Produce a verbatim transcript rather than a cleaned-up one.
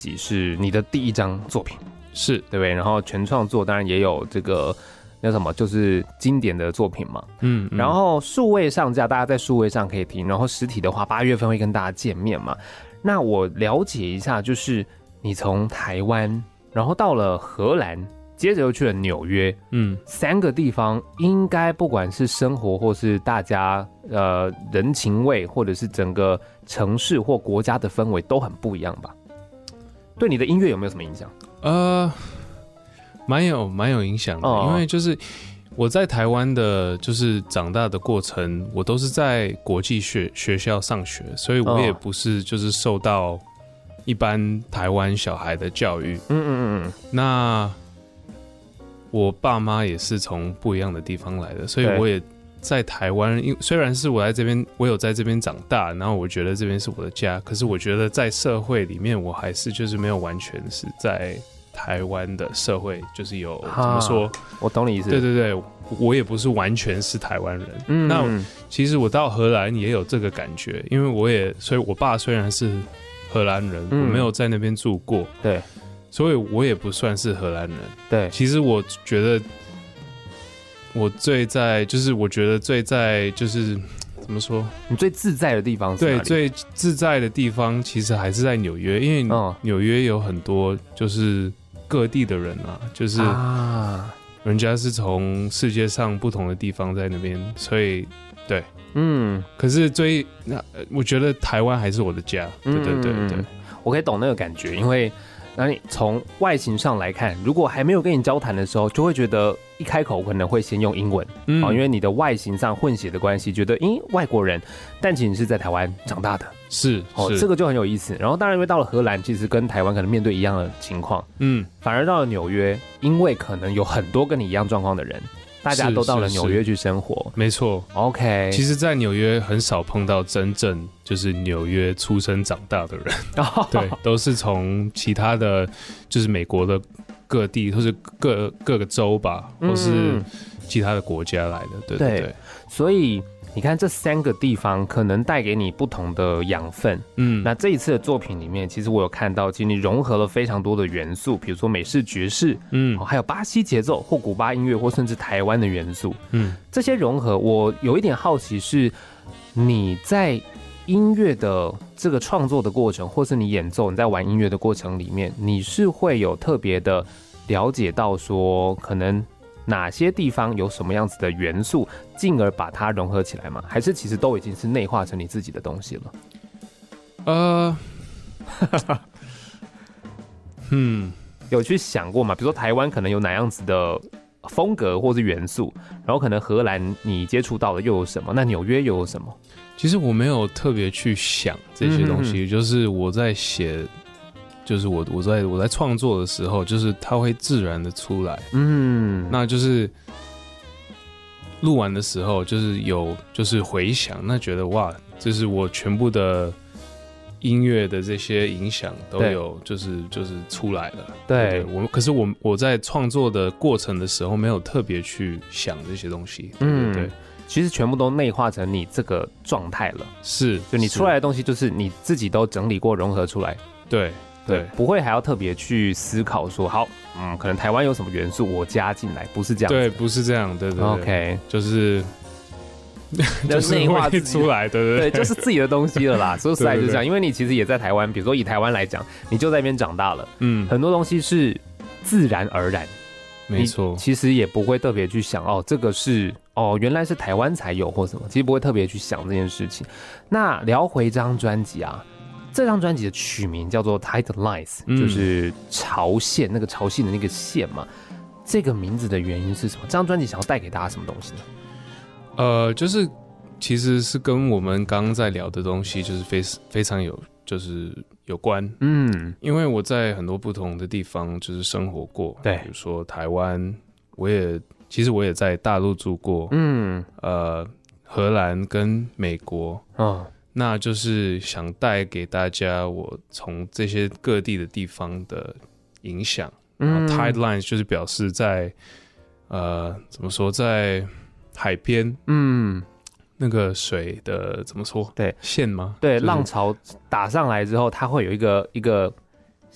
是你的第一张作品， 是对不对？然后全创作当然也有这个那什么，就是经典的作品嘛。 嗯，嗯然后数位上架，大家在数位上可以听，然后实体的话，八月份会跟大家见面嘛。那我了解一下，就是你从台湾，然后到了荷兰，接着又去了纽约，嗯，三个地方应该不管是生活或是大家呃人情味，或者是整个城市或国家的氛围都很不一样吧？对你的音乐有没有什么影响？ 呃，蛮有蛮有影响的，哦、因为就是我在台湾的，就是长大的过程，我都是在国际学学校上学，所以我也不是就是受到一般台湾小孩的教育。嗯嗯嗯。那我爸妈也是从不一样的地方来的，所以我也在台湾，虽然是我在这边，我有在这边长大，然后我觉得这边是我的家，可是我觉得在社会里面，我还是就是没有完全是在台湾的社会，就是有怎么说？ 我懂你意思。 对对对，我也不是完全是台湾人。嗯，那其实我到荷兰也有这个感觉，因为我也，所以我爸虽然是荷兰人，嗯、我没有在那边住过， 对， 所以我也不算是荷兰人。 对， 其实我觉得。我最在就是我觉得最在就是怎么说？ 你最自在的地方是哪里？ 对，最自在的地方其实还是在纽约，因为纽约有很多就是各地的人啊，就是人家是从世界上不同的地方在那边，所以对，嗯。可是最那我觉得台湾还是我的家，对对对对， 嗯、我可以懂那个感觉，因为。那你从外形上来看，如果还没有跟你交谈的时候，就会觉得一开口可能会先用英文，嗯、哦，因为你的外形上混血的关系，觉得咦外国人，但其实你是在台湾长大的， 是哦，这个就很有意思。然后当然因为到了荷兰，其实跟台湾可能面对一样的情况，嗯，反而到了纽约，因为可能有很多跟你一样状况的人。大家都到了纽约去生活， 没错。 OK， 其实，在纽约很少碰到真正就是纽约出生长大的人，对，都是从其他的，就是美国的各地，或是各各个州吧，或是其他的国家来的，对对 对, 对。 所以你看这三个地方可能带给你不同的养分，嗯，那这一次的作品里面，其实我有看到，其实你融合了非常多的元素，比如说美式爵士，嗯，还有巴西节奏或古巴音乐，或甚至台湾的元素，嗯，这些融合，我有一点好奇是，你在音乐的这个创作的过程，或是你演奏你在玩音乐的过程里面，你是会有特别的了解到说，可能。哪些地方有什么样子的元素，进而把它融合起来吗？还是其实都已经是内化成你自己的东西了？呃，嗯，有去想过吗？比如说台湾可能有哪样子的风格或是元素，然后可能荷兰你接触到的又有什么？那纽约又有什么？ 其实我没有特别去想这些东西，嗯、就是我在写。就是我我在我在创作的时候，就是它会自然的出来，嗯，那就是录完的时候，就是有就是回想，那觉得哇，就是我全部的音乐的这些影响都有，就是就是出来了。对，对对我可是我我在创作的过程的时候，没有特别去想这些东西，对对对。嗯其实全部都内化成你这个状态了， 是， 就你出来的东西，就是你自己都整理过、融合出来， 对。对， 不会还要特别去思考说，好，嗯，可能台湾有什么元素我加进来，不是这样子。 对，不是这样，对对对 ，OK， 就是就是内化出来，对对对, 对，就是自己的东西了啦。说实在就是这样，因为你其实也在台湾，比如说以台湾来讲，你就在那边长大了，嗯，很多东西是自然而然， 没错， 其实也不会特别去想，哦，这个是哦，原来是台湾才有或什么，其实不会特别去想这件事情。那聊回这张专辑啊。这张专辑的曲名叫做 Tidelines， 就是潮线，那个潮汐的那个线嘛。这个名字的原因是什么？这张专辑想要带给大家什么东西呢？ 呃，就是其实是跟我们刚刚在聊的东西，就是非非常有，就是有关。嗯，因为我在很多不同的地方就是生活过，对，比如说台湾，我也其实我也在大陆住过，嗯，呃，荷兰跟美国，嗯。那就是想带给大家我从这些各地的地方的影响。嗯 ，Tidelines 就是表示在呃怎么说，在海边，嗯，那个水的怎么说？ 对， 线吗？ 对， 就是、 浪潮打上来之后，它会有一个一个